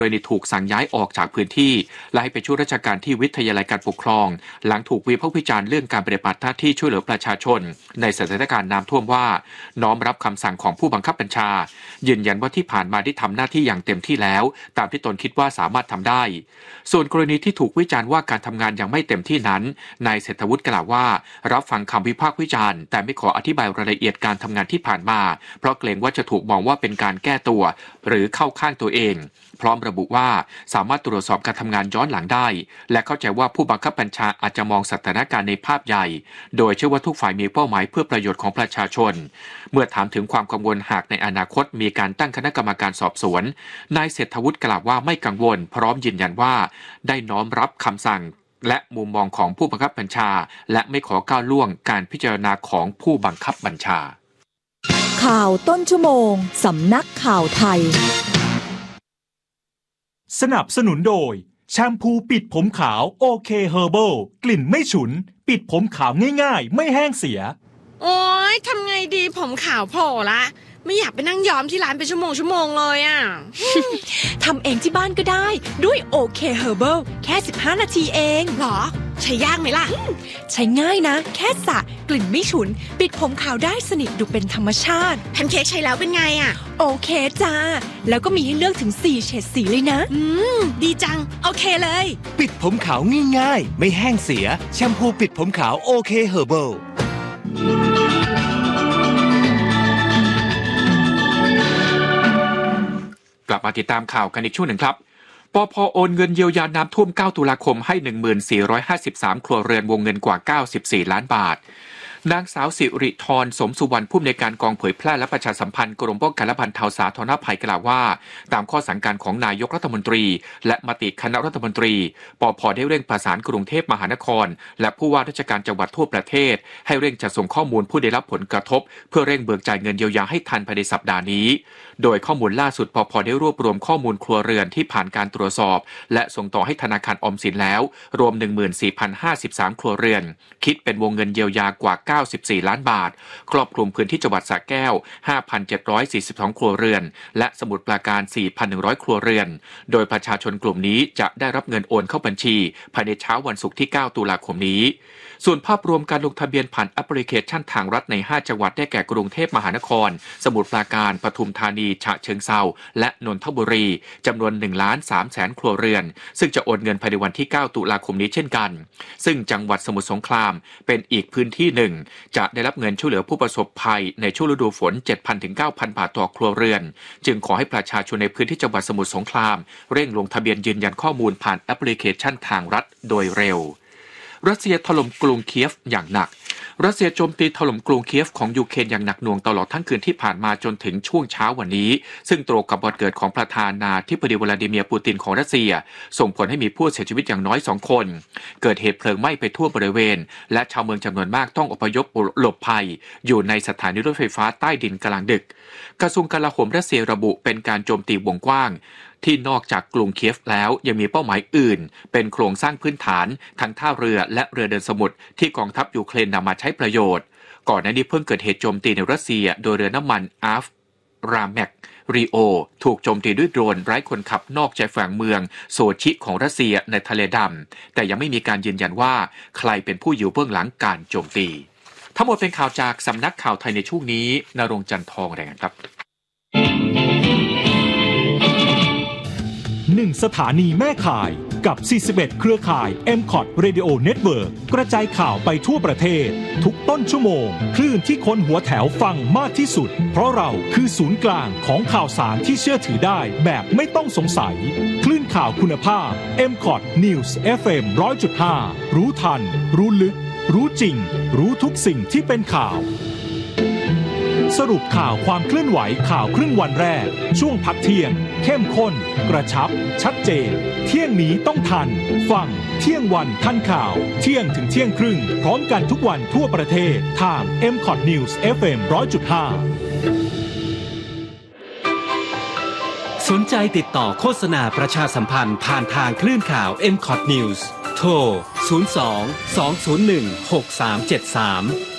โดยถูกสั่งย้ายออกจากพื้นที่และให้ไปช่วยราชการที่วิทยาลัยการปกครองหลังถูกวิพากษ์วิจารณ์เรื่องการปฏิบัติหน้าที่ช่วยเหลือประชาชนในสถานการณ์น้ำท่วมว่าน้อมรับคำสั่งของผู้บังคับบัญชายืนยันว่าที่ผ่านมาได้ทำหน้าที่อย่างเต็มที่แล้วตามที่ตนคิดว่าสามารถทำได้ส่วนกรณีที่ถูกวิจารณ์ว่าการทำงานยังไม่เต็มที่นั้นนายเศรษฐวุฒิกล่าวว่ารับฟังคำวิพากษ์วิจารณ์แต่ไม่ขออธิบายรายละเอียดการทำงานที่ผ่านมาเพราะเกรงว่าจะถูกมองว่าเป็นการแก้ตัวหรือเข้าข้างตัวเองพร้อมระบุว่าสามารถตรวจสอบการทำงานย้อนหลังได้และเข้าใจว่าผู้บังคับบัญชาอาจจะมองสถานการณ์ในภาพใหญ่โดยเชื่อว่าทุกฝ่ายมีเป้าหมายเพื่อประโยชน์ของประชาชนเมื่อถามถึงความกังวลหากในอนาคตมีการตั้งคณะกรรมการสอบสวนนายเศรษฐวุฒิกล่าวว่าไม่กังวลพร้อมยืนยันว่าได้น้อมรับคำสั่งและมุมมองของผู้บังคับบัญชาและไม่ขอก้าวล่วงการพิจารณาของผู้บังคับบัญชาข่าวต้นชั่วโมงสำนักข่าวไทยสนับสนุนโดยแชมพูปิดผมขาวโอเคเฮอร์เบิลกลิ่นไม่ฉุนปิดผมขาวง่ายๆไม่แห้งเสียโอ๊ยทำไงดีผมขาวโผล่ละไม่อยากไปนั่งย้อมที่ร้านเป็นชั่วโมงเลยอ่ะทำเองที่บ้านก็ได้ด้วยโอเคเฮอร์เบิลแค่15นาทีเองหรอใช้ยากไหมล่ะใช้ง่ายนะแค่สระกลิ่นไม่ฉุนปิดผมขาวได้สนิทดูเป็นธรรมชาติแพนเค้กใช้แล้วเป็นไงอ่ะโอเคจ้าแล้วก็มีให้เลือกถึง4เฉดสีเลยนะดีจังโอเคเลยปิดผมขาวง่ายๆไม่แห้งเสียแชมพูปิดผมขาวโอเคเฮอร์เบิลกลับมาติดตามข่าวกันอีกช่วงหนึ่งครับปภ.โอนเงินเยียวยาน้ำท่วม9ตุลาคมให้ 1453 ครัวเรือนวงเงินกว่า94ล้านบาทนางสาวสิริธรสมสุวรรณผู้อำนวยการกองเผยแพร่และประชาสัมพันธ์กรมป้องกันและบรรเทาสาธารณภัยกล่าวว่าตามข้อสั่งการของนายกรัฐมนตรีและมติคณะรัฐมนตรีปภ.ได้เร่งประสานกรุงเทพมหานครและผู้ว่าราชการจังหวัดทั่วประเทศให้เร่งจัดส่งข้อมูลผู้ได้รับผลกระทบเพื่อเร่งเบิกจ่ายเงินเยียวยาให้ทันภายในสัปดาห์นี้โดยข้อมูลล่าสุดปภ.ได้รวบรวมข้อมูลครัวเรือนที่ผ่านการตรวจสอบและส่งต่อให้ธนาคารออมสินแล้วรวม 14,053 ครัวเรือนคิดเป็นวงเงินเยียวยากว่า94ล้านบาทครอบคลุมพื้นที่จังหวัดสระแก้ว 5,742 ครัวเรือนและสมุทรปราการ 4,100 ครัวเรือนโดยประชาชนกลุ่มนี้จะได้รับเงินโอนเข้าบัญชีภายในเช้าวันศุกร์ที่ 9 ตุลาคมนี้ส่วนภาพรวมการลงทะเบียนผ่านแอปพลิเคชันทางรัฐใน5จังหวัดได้แก่กรุงเทพมหานครสมุทรปราการปทุมธานีฉะเชิงเทราและนนทบุรีจำนวน 1,300,000 ครัวเรือนซึ่งจะโอนเงินภายในวันที่ 9 ตุลาคมนี้เช่นกันซึ่งจังหวัดสมุทรสงครามเป็นอีกพื้นที่หนึ่งจะได้รับเงินช่วยเหลือผู้ประสบภัยในช่วงฤดูฝน 7,000 ถึง 9,000 บาทต่อครัวเรือนจึงขอให้ประชาชนในพื้นที่จังหวัดสมุทรสงครามเร่งลงทะเบียนยืนยันข้อมูลผ่านแอปพลิเคชันทางรัฐโดยเร็วรัสเซียถล่มกรุงเคียฟอย่างหนักรัสเซียโจมตีถล่มกรุงเคียฟของยูเครนอย่างหนักหน่วงตลอดทั้งคืนที่ผ่านมาจนถึงช่วงเช้าวันนี้ซึ่งตรงกับวันเกิดของประธานาธิบดีวลาดิเมียร์ปูตินของรัสเซียส่งผลให้มีผู้เสียชีวิตอย่างน้อย2คนเกิดเหตุเพลิงไหม้ไปทั่วบริเวณและชาวเมืองจำนวนมากต้องอพยพหลบภัยอยู่ในสถานีรถไฟฟ้าใต้ดินกลางดึกกระทรวงกลาโหมรัสเซียระบุเป็นการโจมตีวงกว้างที่นอกจากกรุงเคียฟแล้วยังมีเป้าหมายอื่นเป็นโครงสร้างพื้นฐานทั้งท่าเรือและเรือเดินสมุทรที่กองทัพยูเครนนำมาใช้ประโยชน์ก่อนหน้านี้เพิ่งเกิดเหตุโจมตีในรัสเซียโดยเรือน้ำมันอาฟราแมกริโอถูกโจมตีด้วยโดรนไร้คนขับนอกใจฝั่งเมืองโซชิของรัสเซียในทะเลดำแต่ยังไม่มีการยืนยันว่าใครเป็นผู้อยู่เบื้องหลังการโจมตีทั้งหมดเป็นข่าวจากสำนักข่าวไทยในช่วงนี้ณรงค์จันทร์ทองรายงานครับ 1 สถานีแม่ข่ายกับ41เครือข่าย MCOT Radio Network กระจายข่าวไปทั่วประเทศทุกต้นชั่วโมงคลื่นที่คนหัวแถวฟังมากที่สุดเพราะเราคือศูนย์กลางของข่าวสารที่เชื่อถือได้แบบไม่ต้องสงสัยคลื่นข่าวคุณภาพ MCOT News FM 100.5 รู้ทันรู้ลึกรู้จริงรู้ทุกสิ่งที่เป็นข่าวสรุปข่าวความเคลื่อนไหวข่าวครึ่งวันแรกช่วงพักเที่ยงเข้มข้นกระชับชัดเจนเที่ยงนี้ต้องทันฟังเที่ยงวันทันข่าวเที่ยงถึงเที่ยงครึ่งพร้อมกันทุกวันทั่วประเทศทาง MCOT News FM 100.5 สนใจติดต่อโฆษณาประชาสัมพันธ์ผ่านทางคลื่นข่าว MCOT News โทร 02 201 6373